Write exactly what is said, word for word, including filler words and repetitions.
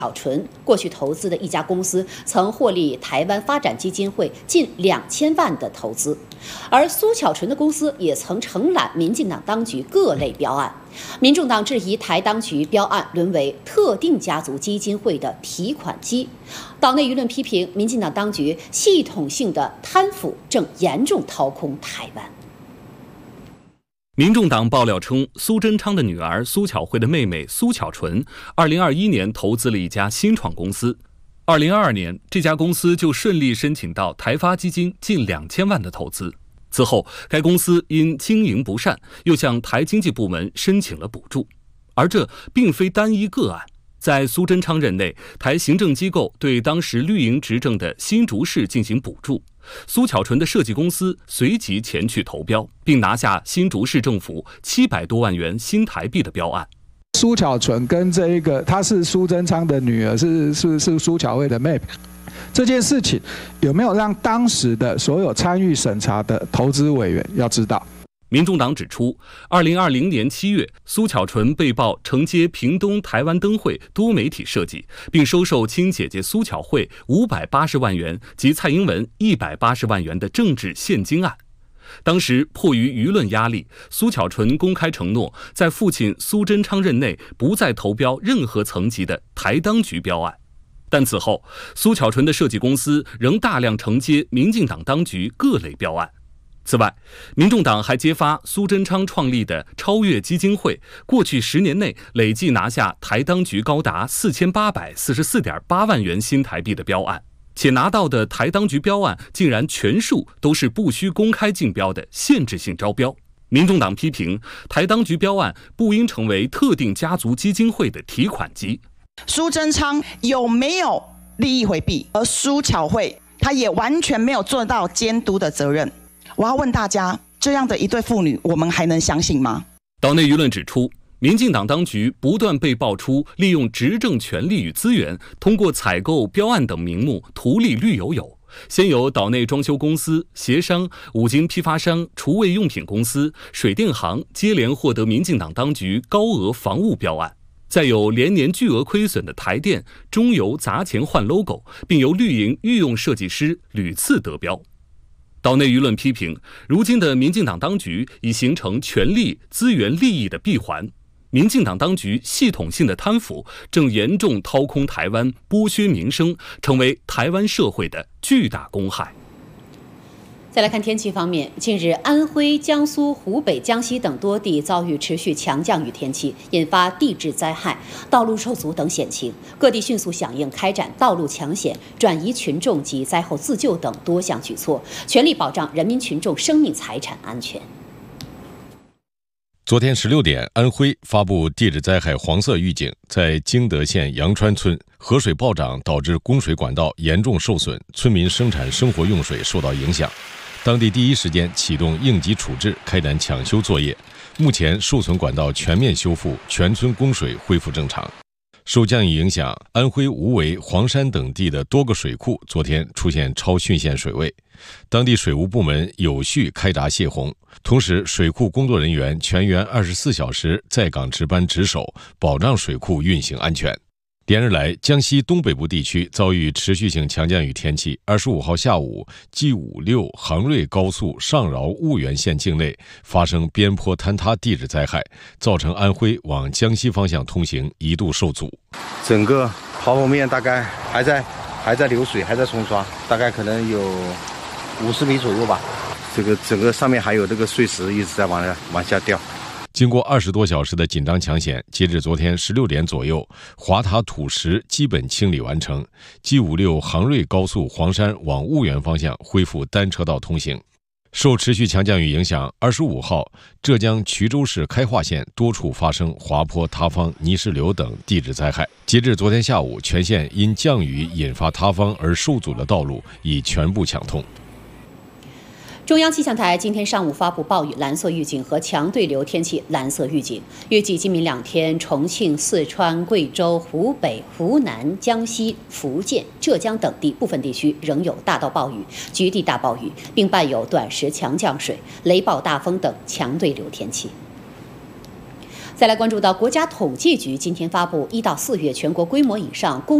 小纯过去投资的一家公司曾获利台湾发展基金会近两千万的投资，而苏巧纯的公司也曾承揽民进党当局各类标案。民众党质疑台当局标案沦为特定家族基金会的提款机，党内舆论批评民进党当局系统性的贪腐正严重掏空台湾。 民众党爆料称，苏贞昌的女儿苏巧慧的妹妹苏巧纯，二零二一年投资了一家新创公司。二零二二年，这家公司就顺利申请到台发基金近两千万的投资。此后，该公司因经营不善，又向台经济部门申请了补助。而这并非单一个案，在苏贞昌任内，台行政机构对当时绿营执政的新竹市进行补助。苏巧纯的设计公司随即前去投标，并拿下新竹市政府七百多万元新台币的标案。 苏巧纯跟这一个，她是苏贞昌的女儿，是是是苏巧慧的妹妹。这件事情有没有让当时的所有参与审查的投资委员要知道？ 民众党指出，二零二零年七月，苏巧纯被曝承接屏东台湾灯会多媒体设计，并收受亲姐姐苏巧慧五百八十万元及蔡英文一百八十万元的政治现金案。当时迫于舆论压力，苏巧纯公开承诺，在父亲苏贞昌任内不再投标任何层级的台当局标案。但此后，苏巧纯的设计公司仍大量承接民进党当局各类标案。此外，民众党还揭发苏贞昌创立的超越基金会，过去十年内累计拿下台当局高达四千八百四十四点八万元新台币的标案，且拿到的台当局标案竟然全数都是不需公开竞标的限制性招标。民众党批评台当局标案不应成为特定家族基金会的提款机。 苏贞昌有没有利益回避？而苏巧慧她也完全没有做到监督的责任。我要问大家，这样的一对父女，我们还能相信吗？ 岛内舆论指出，民进党当局不断被爆出利用执政权力与资源，通过采购标案等名目图利绿油油。先有岛内装修公司、协商、五金批发商、厨卫用品公司、水电行接连获得民进党当局高额房屋标案，再有连年巨额亏损的台电、中油砸钱换 logo， 并由绿营御用设计师屡次得标。岛内舆论批评，如今的民进党当局已形成权力、资源、利益的闭环，民进党当局系统性的贪腐正严重掏空台湾，剥削民生，成为台湾社会的巨大公害。 再来看天气方面，近日安徽、江苏、湖北、江西等多地遭遇持续强降雨天气，引发地质灾害、道路受阻等险情，各地迅速响应，开展道路抢险、转移群众及灾后自救等多项举措，全力保障人民群众生命财产安全。 昨天十六点，安徽发布地质灾害黄色预警，在经德县杨川村，河水暴涨导致供水管道严重受损，村民生产生活用水受到影响。当地第一时间启动应急处置，开展抢修作业。目前受损管道全面修复，全村供水恢复正常。受降雨影响，安徽无为、黄山等地的多个水库昨天出现超汛限水位，当地水务部门有序开闸泄洪，同时水库工作人员全员二十四小时在岗值班值守，保障水库运行安全。连日来，江西东北部地区遭遇持续性强降雨天气。二十五号下午 ，G 五六杭瑞高速上饶婺源县境内发生边坡坍塌地质灾害，造成安徽往江西方向通行一度受阻。 整个跑坡面大概还在还在流水，还在冲刷，大概可能有五十米左右吧。这个整个上面还有这个碎石一直在往下往下掉。 经过二十多小时的紧张抢险，截至昨天十六点左右，滑塌土石基本清理完成。G 五六杭瑞高速黄山往婺源方向恢复单车道通行。受持续强降雨影响，二十五号，浙江衢州市开化县多处发生滑坡、塌方、泥石流等地质灾害。截至昨天下午，全县因降雨引发塌方而受阻的道路已全部抢通。 中央气象台今天上午发布暴雨蓝色预警和强对流天气蓝色预警，预计今明两天，重庆、四川、贵州、湖北、湖南、江西、福建、浙江等地部分地区仍有大到暴雨、局地大暴雨，并伴有短时强降水、雷暴大风等强对流天气。 再来关注到国家统计局今天发布一到四月全国规模以上公